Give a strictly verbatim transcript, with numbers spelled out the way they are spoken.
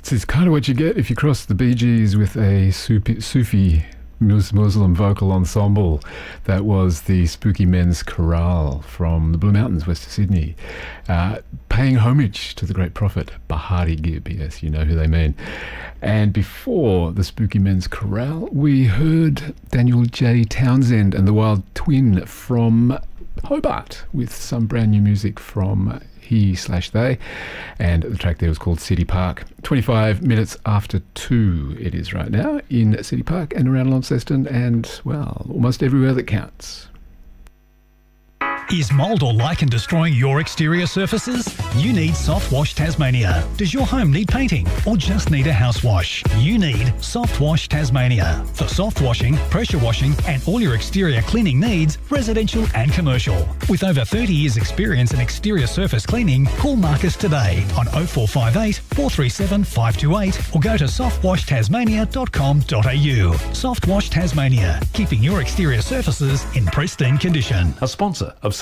It's kind of what you get if you cross the Bee Gees with a Sufi, Sufi Muslim vocal ensemble. That was the Spooky Men's Chorale from the Blue Mountains, west of Sydney, uh, paying homage to the great prophet Bahari Gibb. Yes, you know who they mean. And before the Spooky Men's Chorale, we heard Daniel J. Townsend and the Wild Twin from Hobart with some brand new music from he slash they, and the track there was called City Park. twenty-five minutes after two it is right now in City Park and around Launceston and, well, almost everywhere that counts. Is mould or lichen destroying your exterior surfaces? You need Soft Wash Tasmania. Does your home need painting or just need a house wash? You need Soft Wash Tasmania. For soft washing, pressure washing and all your exterior cleaning needs, residential and commercial. With over thirty years experience in exterior surface cleaning, call Marcus today on oh four five eight, four three seven, five two eight or go to soft wash tasmania dot com dot a u. Soft Wash Tasmania, keeping your exterior surfaces in pristine condition. A sponsor of